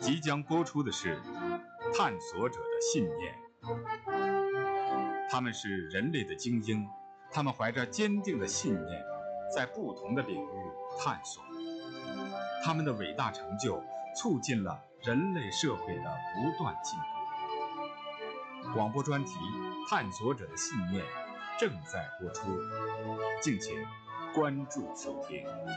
即将播出的是探索者的信念。他们是人类的精英，他们怀着坚定的信念，在不同的领域探索。他们的伟大成就促进了人类社会的不断进步。广播专题《探索者的信念》正在播出，敬请关注收听。